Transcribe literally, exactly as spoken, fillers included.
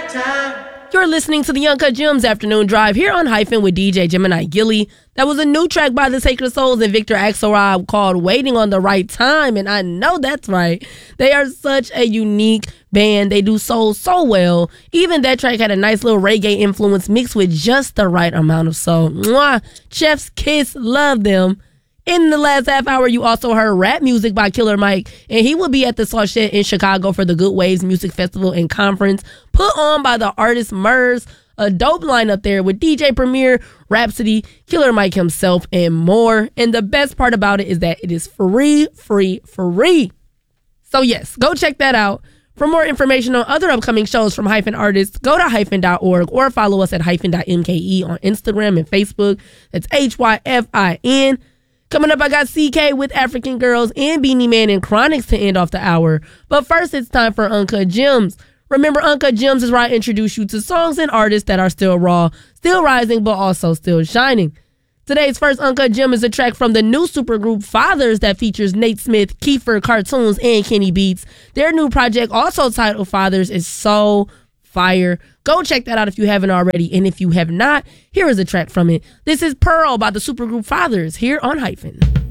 You're listening to the Uncut Gems Afternoon Drive here on Hyphen with D J Gemini Gilly. That was a new track by the Sacred Souls and Victor Axelrod called Waiting on the Right Time, and I know that's right. They are such a unique band. They do soul so well. Even that track had a nice little reggae influence mixed with just the right amount of soul. Mwah! Chef's kiss, love them. In the last half hour, you also heard rap music by Killer Mike, and he will be at the Sawshed in Chicago for the Good Waves Music Festival and Conference, put on by the artist Murs. A dope lineup there with D J Premier, Rhapsody, Killer Mike himself, and more. And the best part about it is that it is free, free, free. So yes, go check that out. For more information on other upcoming shows from Hyphen artists, go to hyphen dot org or follow us at hyphen dot m k e on Instagram and Facebook. That's H Y F I N. Coming up, I got C K with African Girls and Beanie Man and Chronics to end off the hour. But first, it's time for Uncut Gems. Remember, Uncut Gems is where I introduce you to songs and artists that are still raw, still rising, but also still shining. Today's first Uncut Gem is a track from the new supergroup Fathers that features Nate Smith, Kiefer, Cartoons, and Kenny Beats. Their new project, also titled Fathers, is so fire. Go check that out if you haven't already. And if you have not, here is a track from it. This is Pearl by the supergroup Fathers here on Hyphen.